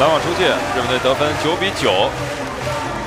拦网出界，日本队得分9比9。